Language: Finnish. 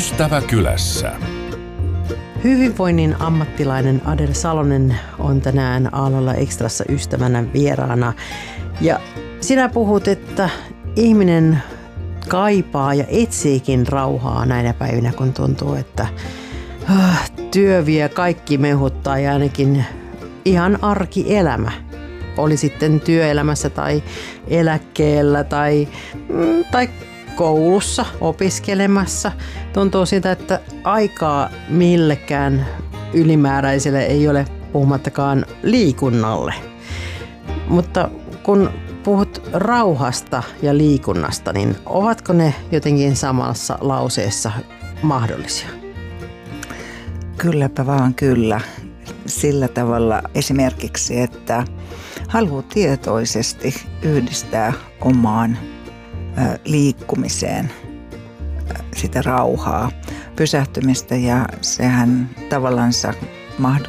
Ystävä kylässä. Hyvinvoinnin ammattilainen Adel Salonen on tänään Aallolla Extrassa ystävänä vieraana. Ja sinä puhut, että ihminen kaipaa ja etsiikin rauhaa näinä päivinä, kun tuntuu, että työ vie kaikki mehuttaa ja ainakin ihan arkielämä. Oli sitten työelämässä tai eläkkeellä tai koulussa opiskelemassa. Tuntuu siltä, että aikaa millekään ylimääräiselle ei ole, puhumattakaan liikunnalle. Mutta kun puhut rauhasta ja liikunnasta, niin ovatko ne jotenkin samassa lauseessa mahdollisia? Kylläpä vaan kyllä. Sillä tavalla esimerkiksi, että haluaa tietoisesti yhdistää omaan liikkumiseen sitä rauhaa, pysähtymistä, ja sehän tavallansa